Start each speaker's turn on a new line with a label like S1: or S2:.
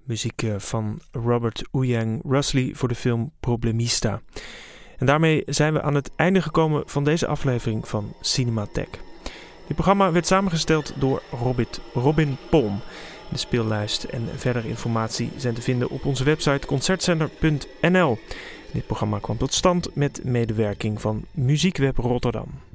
S1: Muziek van Robert Ouyang Rusley voor de film Problemista. En daarmee zijn we aan het einde gekomen van deze aflevering van Cinematheek. Dit programma werd samengesteld door Robin Polm. De speellijst en verdere informatie zijn te vinden op onze website concertcenter.nl. Dit programma kwam tot stand met medewerking van Muziekweb Rotterdam.